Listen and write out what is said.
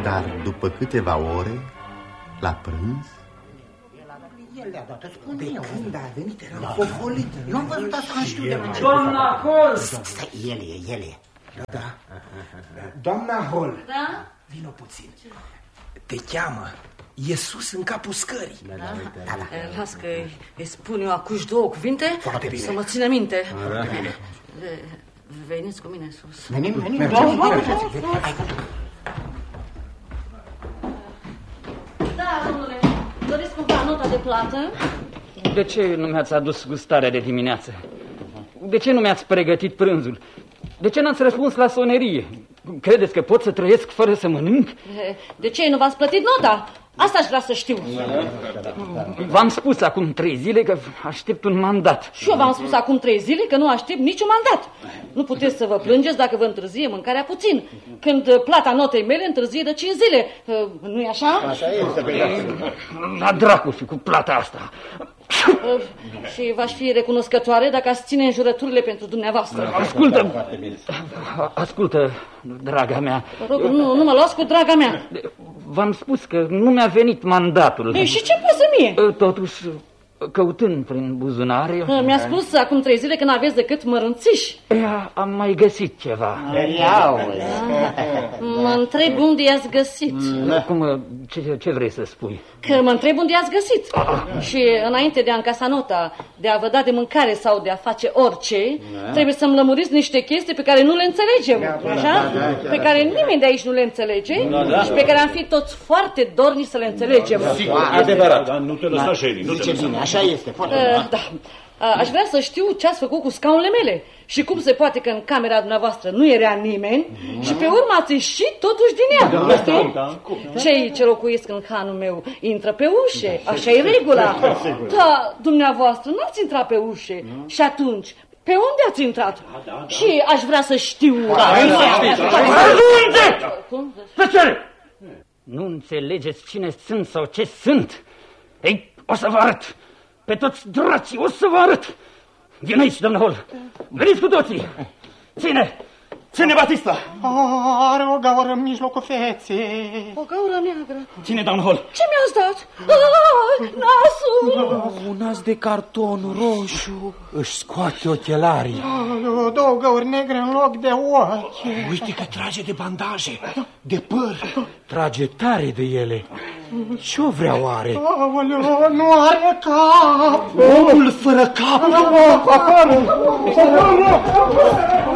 Dar după câteva ore, la prânz, De când a venit, era fofolit. Nu am văzut asta, nu știu de la început. Doamna Hall! Stai, el e. Da. Doamna Hall. Da? Vino puțin. Te cheamă Iisus în capul scării. Da. Las că îi spun eu acuși două cuvinte. Foarte bine. Să mă țină minte. Veniți cu mine sus. Venim. Da, domnule, doriți cumva nota de plată? De ce nu mi-ați adus gustarea de dimineață? De ce nu mi-ați pregătit prânzul? De ce n-ați răspuns la sonerie? Credeți că pot să trăiesc fără să mănânc? De ce nu v-ați plătit nota? Asta aș vrea să știu. V-am spus acum 3 zile că aștept un mandat. Și eu v-am spus acum 3 zile că nu aștept niciun mandat. Nu puteți să vă plângeți dacă vă întârzie mâncarea puțin, când plata notei mele întârzie de 5 zile. Nu-i așa? Așa este. La dracu și cu plata asta. Și v-aș fi recunoscătoare dacă ați ține înjurăturile pentru dumneavoastră. Ascultă, draga mea. Rog, nu mă luați cu draga mea. V-am spus că nu mi-a venit mandatul. Ei, și ce pasă mie? Totuși, căutând prin buzunare... Mi-a spus acum 3 zile că n-aveți decât mărunțiși. Am mai găsit ceva. Mă întreb unde i-ați găsit. Cum, ce vrei să spui? Că mă întreb unde i-ați găsit. Și înainte de a încasa nota, de a vă da de mâncare sau de a face orice, trebuie să-mi lămuriți niște chestii pe care nu le înțelegem. Așa? Pe care nimeni de aici nu le înțelege și pe care am fi toți foarte dornici să le înțelegem. Adevărat. Dar nu te lăsa, Shelly. Nu te lăsa. Așa este, foarte da. Aș vrea să știu ce ați făcut cu scaunele mele și cum se poate că în camera dumneavoastră nu era nimeni și pe urmă ați ieșit totuși din ea. Cei ce locuiesc în hanul meu intră pe ușe, așa e regula. Da, dumneavoastră nu ați intrat pe ușe și atunci pe unde ați intrat? Și aș vrea să știu. Tăcere! Nu înțelegeți cine sunt sau ce sunt? Ei, o să vă arăt. Pe toți dracii, o să vă arăt. Vin aici, domnul Hall. Veniți cu toții. Ține Batista. Are o gaură în mijlocul feței. O gaură neagră. Ține, domnul Hall. Ce mi-ați dat? Nasul. Un nas de carton roșu. Își scoate ochelarii. Două găuri negre în loc de ochi. Uite că trage de bandaje, de păr. Trage tare de ele. Ce-o vrea oare? Nu are cap. Omul fără cap.